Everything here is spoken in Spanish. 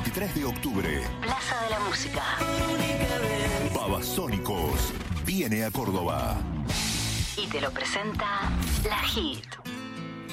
23 de octubre. Plaza de la Música. Babasónicos viene a Córdoba. Y te lo presenta La Hit.